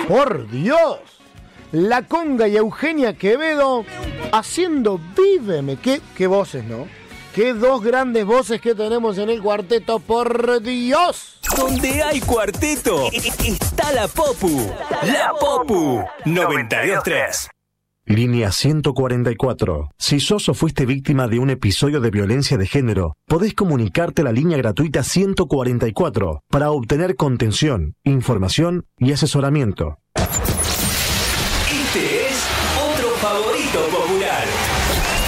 Por Dios. La Conga y Eugenia Quevedo haciendo Víveme. Qué voces, ¿no? Qué dos grandes voces que tenemos en el cuarteto, por Dios. Donde hay cuarteto, está la Popu. La Popu 92.3. Línea 144. Si sos o fuiste víctima de un episodio de violencia de género, podés comunicarte a la línea gratuita 144 para obtener contención, información y asesoramiento. Este es otro favorito.